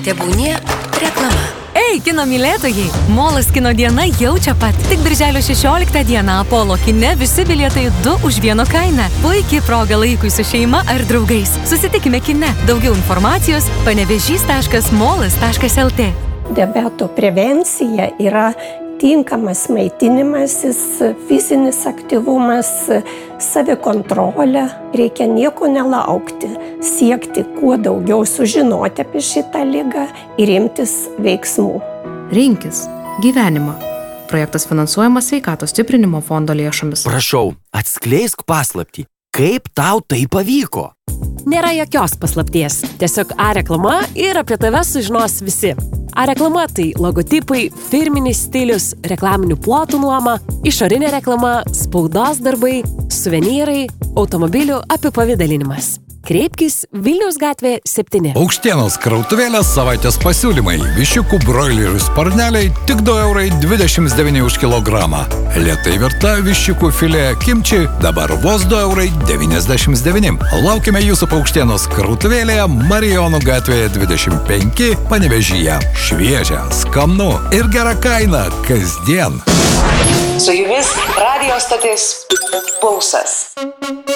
Tebūnie reklama. Ei, kino mylėtojai! Molas kino diena jau čia pat. Tik birželio 16 dieną Apollo kine visi bilietai 2 už 1 kainą. Puikiai proga laikui su šeima ar draugais. Susitikime kine. Daugiau informacijos panevežys.molas.lt. Diabeto prevencija yra tinkamas maitinimasis, fizinis aktyvumas, savikontrolė. Reikia nieko nelaukti, siekti kuo daugiau sužinoti apie šitą ligą ir imtis veiksmų. Rinkis gyvenimą. Projektas finansuojamas Sveikatos stiprinimo fondo lėšomis. Prašau, atskleisk paslaptį. Kaip tau tai pavyko? Nėra jokios paslapties. Tiesiog A-reklama ir apie tave sužinos visi. A-reklama tai logotipai, firminis stilius, reklaminių plotų nuoma, išorinė reklama, spaudos darbai, suvenyrai, automobilių apipavidalinimas. Kreipkis Vilniaus gatvė 7. Paukštienos krautuvėlės savaitės pasiūlymai. Viščiukų broilerių sparneliai tik 2,29 € už kilogramą. Lėtai virta viščiukų filė kimči dabar vos 2,99 €. Laukime jūsų Paukštienos krautuvėlėje Marijonų gatvėje 25 Panevėžyje. Šviežia, skanu ir gera kaina kasdien. Su jumis radijo stotis Pulsas.